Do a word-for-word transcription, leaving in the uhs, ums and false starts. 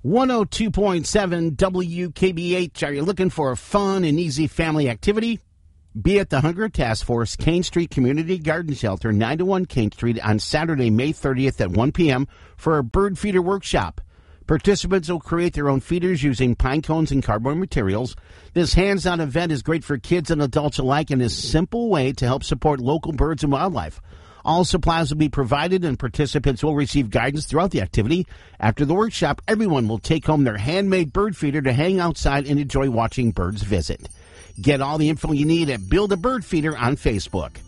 one oh two point seven W K B H. Are you looking for a fun and easy family activity? Be at the Hunger Task Force Kane Street Community Garden Shelter, nine to one Kane Street on Saturday, May thirtieth at one p.m. for a bird feeder workshop. Participants will create their own feeders using pine cones and cardboard materials. This hands-on event is great for kids and adults alike and is a simple way to help support local birds and wildlife. All supplies will be provided and participants will receive guidance throughout the activity. After the workshop, everyone will take home their handmade bird feeder to hang outside and enjoy watching birds visit. Get all the info you need at Build a Bird Feeder on Facebook.